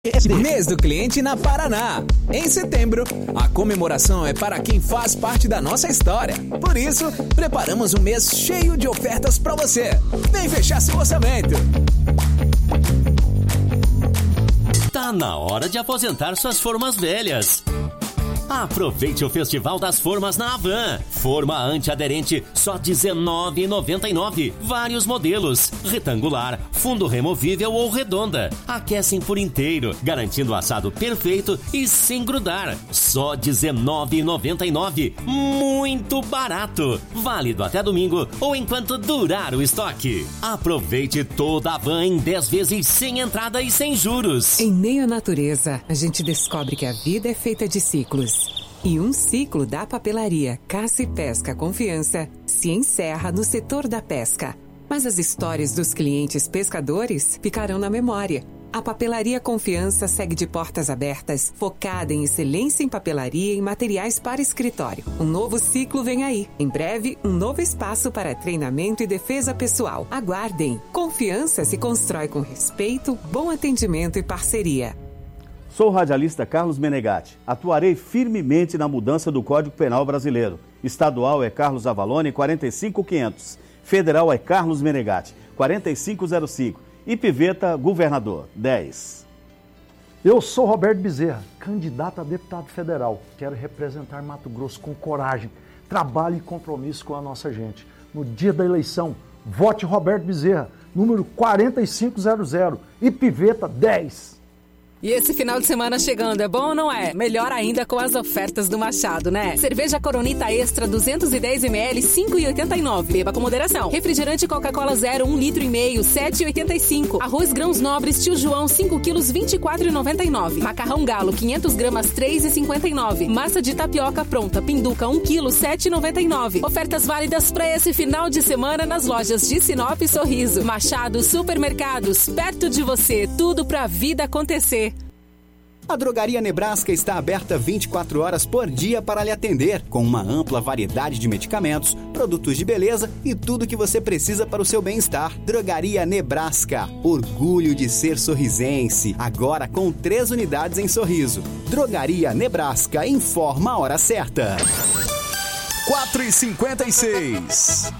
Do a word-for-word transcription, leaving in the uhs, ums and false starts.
Mês do cliente na Paraná. Em setembro, a comemoração é para quem faz parte da nossa história. Por isso, preparamos um mês cheio de ofertas para você. Vem fechar seu orçamento. Tá na hora de aposentar suas formas velhas. Aproveite o Festival das Formas na Havan. Forma antiaderente só dezenove reais e noventa e nove centavos. Vários modelos: retangular, fundo removível ou redonda. Aquecem por inteiro, garantindo o assado perfeito e sem grudar. Só dezenove reais e noventa e nove centavos. Muito barato. Válido até domingo ou enquanto durar o estoque. Aproveite toda a Havan em dez vezes sem entrada e sem juros. Em meio à natureza, a gente descobre que a vida é feita de ciclos. E um ciclo da papelaria Caça e Pesca Confiança se encerra no setor da pesca. Mas as histórias dos clientes pescadores ficarão na memória. A Papelaria Confiança segue de portas abertas, focada em excelência em papelaria e materiais para escritório. Um novo ciclo vem aí. Em breve, um novo espaço para treinamento e defesa pessoal. Aguardem. Confiança se constrói com respeito, bom atendimento e parceria. Sou o radialista Carlos Menegatti. Atuarei firmemente na mudança do Código Penal brasileiro. Estadual é Carlos Avalone, quarenta e cinco mil e quinhentos. Federal é Carlos Menegatti, quarenta e cinco zero cinco. E Piveta, governador, dez. Eu sou Roberto Bezerra, candidato a deputado federal. Quero representar Mato Grosso com coragem, trabalho e compromisso com a nossa gente. No dia da eleição, vote Roberto Bezerra, número quarenta e cinco zero zero. E Piveta, dez. E esse final de semana chegando, é bom ou não é? Melhor ainda com as ofertas do Machado, né? Cerveja Coronita Extra duzentos e dez mililitros, cinco reais e oitenta e nove centavos. Beba com moderação. Refrigerante Coca-Cola Zero, um litro e meio, sete reais e oitenta e cinco centavos. Arroz Grãos Nobres Tio João, cinco quilos, vinte e quatro reais e noventa e nove centavos. Macarrão Galo, quinhentas gramas, três reais e cinquenta e nove centavos. Massa de tapioca pronta, Pinduca, um quilo, sete reais e noventa e nove centavos. Ofertas válidas para esse final de semana nas lojas de Sinop e Sorriso. Machado Supermercados, perto de você, tudo pra vida acontecer. A Drogaria Nebraska está aberta vinte e quatro horas por dia para lhe atender, com uma ampla variedade de medicamentos, produtos de beleza e tudo que você precisa para o seu bem-estar. Drogaria Nebraska, orgulho de ser sorrisense, agora com três unidades em Sorriso. Drogaria Nebraska, informa a hora certa. quatro e cinquenta e seis.